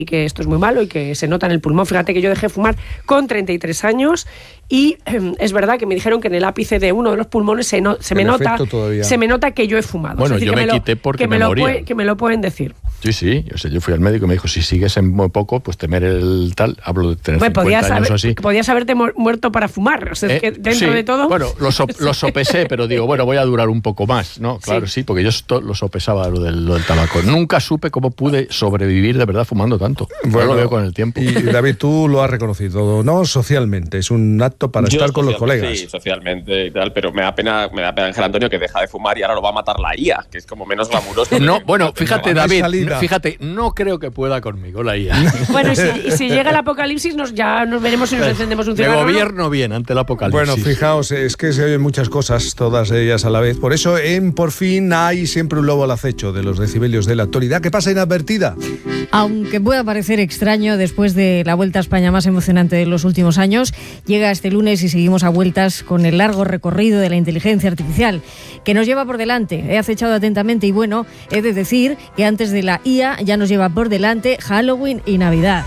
y que esto es muy malo y que se nota en el pulmón. Fíjate que yo dejé de fumar con 33 años y es verdad que me dijeron que en el ápice de uno de los pulmones se me nota que yo he fumado. Bueno, yo me quité porque me moría. Que me lo pueden decir. Sí, yo fui al médico y me dijo, si sigues en muy poco, pues temer el tal, hablo de tener 50 años o así. Podías haberte muerto para fumar, o sea, que dentro de todo... Bueno, lo sopesé, pero digo, bueno, voy a durar un poco más, ¿no? Claro, sí, porque yo lo sopesaba lo del tabaco. Nunca supe cómo pude sobrevivir de verdad fumando tanto. Bueno, lo veo con el tiempo. Y David, tú lo has reconocido, ¿no? Socialmente, es un acto para estar con los colegas. Sí, socialmente y tal, pero me da pena Ángel Antonio que deja de fumar y ahora lo va a matar la IA, que es como menos glamuroso. No, bueno, fíjate, David, no creo que pueda conmigo la IA. Bueno, si llega el apocalipsis, ya nos veremos si nos encendemos un cigarro. De gobierno bien ante el apocalipsis. Bueno, fijaos, es que se oyen muchas cosas, todas ellas a la vez. Por eso en Por Fin hay siempre un lobo al acecho de los decibelios de la actualidad que pasa inadvertida. Aunque pueda parecer extraño, después de la Vuelta a España más emocionante de los últimos años, llega este lunes y seguimos a vueltas con el largo recorrido de la inteligencia artificial que nos lleva por delante. He acechado atentamente y bueno, he de decir que antes de la IA ya nos lleva por delante Halloween y Navidad.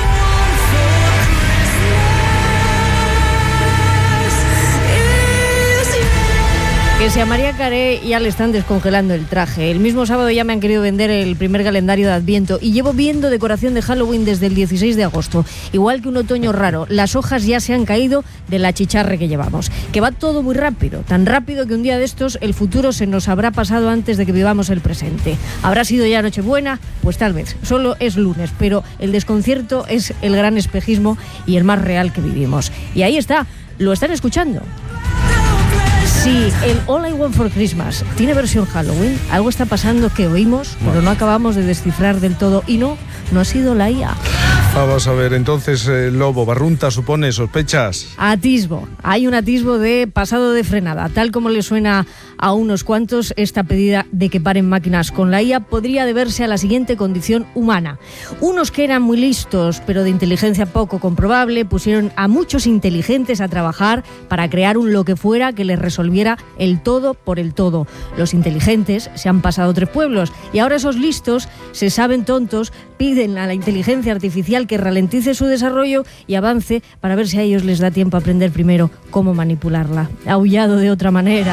Que si a María Carey ya le están descongelando el traje. El mismo sábado ya me han querido vender el primer calendario de Adviento y llevo viendo decoración de Halloween desde el 16 de agosto. Igual que un otoño raro, las hojas ya se han caído de la chicharre que llevamos. Que va todo muy rápido, tan rápido que un día de estos el futuro se nos habrá pasado antes de que vivamos el presente. ¿Habrá sido ya Nochebuena? Pues tal vez, solo es lunes, pero el desconcierto es el gran espejismo y el más real que vivimos. Y ahí está, lo están escuchando. Si el All I Want for Christmas tiene versión Halloween, algo está pasando que oímos, pero no acabamos de descifrar del todo. Y no ha sido la IA. Vamos a ver, entonces, Lobo, Barrunta supone sospechas. Atisbo. Hay un atisbo de pasado de frenada. Tal como le suena a unos cuantos, esta pedida de que paren máquinas con la IA podría deberse a la siguiente condición humana. Unos que eran muy listos, pero de inteligencia poco comprobable, pusieron a muchos inteligentes a trabajar para crear un lo que fuera que les resolviera el todo por el todo. Los inteligentes se han pasado 3 pueblos y ahora esos listos se saben tontos, piden a la inteligencia artificial que ralentice su desarrollo y avance para ver si a ellos les da tiempo a aprender primero cómo manipularla. Aullado de otra manera.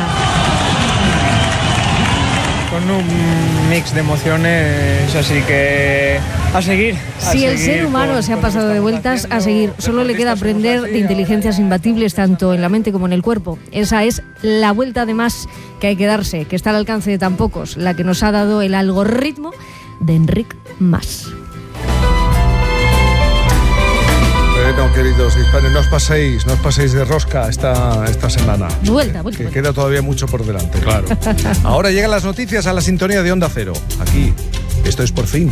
Con un mix de emociones, así que a seguir. Si el ser humano se ha pasado de vueltas, a seguir. Solo le queda aprender de inteligencias imbatibles tanto en la mente como en el cuerpo. Esa es la vuelta además que hay que darse, que está al alcance de tan pocos, la que nos ha dado el algoritmo de Enric Mas. Bueno, queridos hispanos, no os paséis de rosca esta semana. Vuelta. Que queda todavía mucho por delante, claro. Ahora llegan las noticias a la sintonía de Onda Cero. Aquí, esto es Por Fin.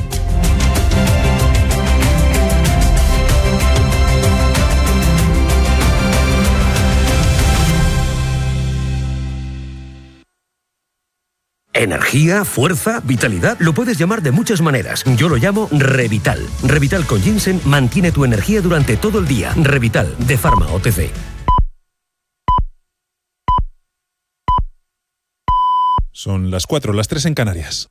Energía, fuerza, vitalidad, lo puedes llamar de muchas maneras. Yo lo llamo Revital. Revital con ginseng mantiene tu energía durante todo el día. Revital, de Pharma OTC. Son las 4, las 3 en Canarias.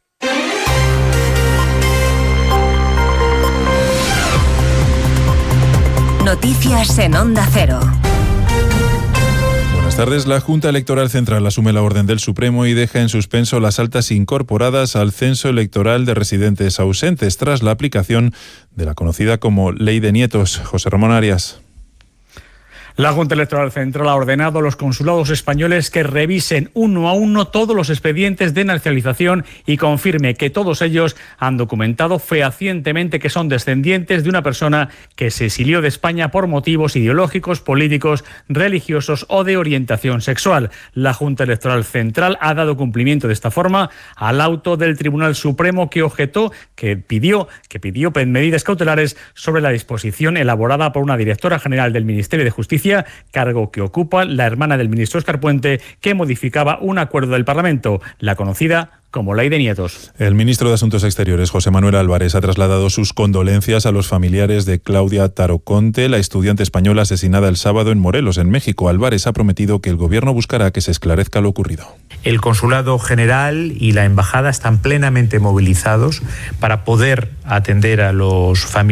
Noticias en Onda Cero. Buenas tardes. La Junta Electoral Central asume la orden del Supremo y deja en suspenso las altas incorporadas al censo electoral de residentes ausentes tras la aplicación de la conocida como Ley de Nietos. José Ramón Arias. La Junta Electoral Central ha ordenado a los consulados españoles que revisen uno a uno todos los expedientes de nacionalización y confirme que todos ellos han documentado fehacientemente que son descendientes de una persona que se exilió de España por motivos ideológicos, políticos, religiosos o de orientación sexual. La Junta Electoral Central ha dado cumplimiento de esta forma al auto del Tribunal Supremo que pidió medidas cautelares sobre la disposición elaborada por una directora general del Ministerio de Justicia, cargo que ocupa la hermana del ministro Óscar Puente, que modificaba un acuerdo del Parlamento, la conocida como Ley de Nietos. El ministro de Asuntos Exteriores, José Manuel Álvarez, ha trasladado sus condolencias a los familiares de Claudia Taroconte, la estudiante española asesinada el sábado en Morelos, en México. Álvarez ha prometido que el gobierno buscará que se esclarezca lo ocurrido. El Consulado General y la Embajada están plenamente movilizados para poder atender a los familiares